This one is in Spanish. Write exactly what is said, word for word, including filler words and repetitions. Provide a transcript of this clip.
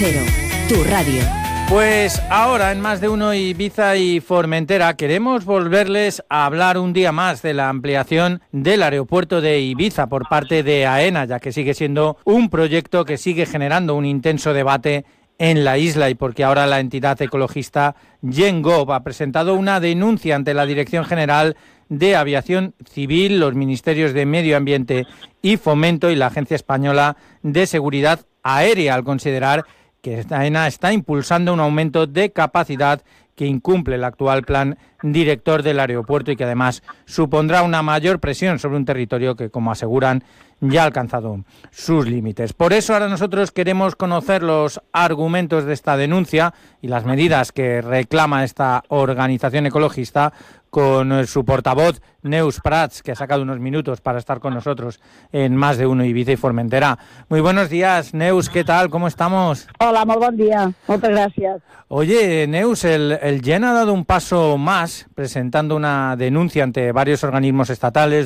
Cero, tu radio. Pues ahora en Más de Uno Ibiza y Formentera queremos volverles a hablar un día más de la ampliación del aeropuerto de Ibiza por parte de AENA, ya que sigue siendo un proyecto que sigue generando un intenso debate en la isla y porque ahora la entidad ecologista Gengov ha presentado una denuncia ante la Dirección General de Aviación Civil, los Ministerios de Medio Ambiente y Fomento y la Agencia Española de Seguridad Aérea al considerar que AENA está impulsando un aumento de capacidad que incumple el actual plan director del aeropuerto y que además supondrá una mayor presión sobre un territorio que, como aseguran, ya ha alcanzado sus límites. Por eso ahora nosotros queremos conocer los argumentos de esta denuncia y las medidas que reclama esta organización ecologista con su portavoz, Neus Prats, que ha sacado unos minutos para estar con nosotros en Más de Uno Ibiza y Formentera. Muy buenos días, Neus, ¿qué tal? ¿Cómo estamos? Hola, muy buen día. Muchas gracias. Oye, Neus, el, el G E N ha dado un paso más presentando una denuncia ante varios organismos estatales